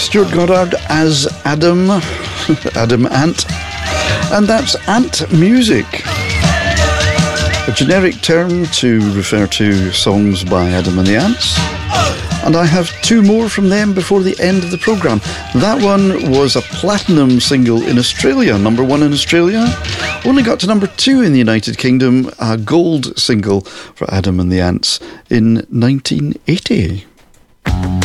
Stuart Goddard as Adam, Adam Ant, and that's Ant Music, a generic term to refer to songs by Adam and the Ants. And I have two more from them before the end of the programme. That one was a platinum single in Australia, number 1 in Australia. Only got to number 2 in the United Kingdom, a gold single for Adam and the Ants in 1980.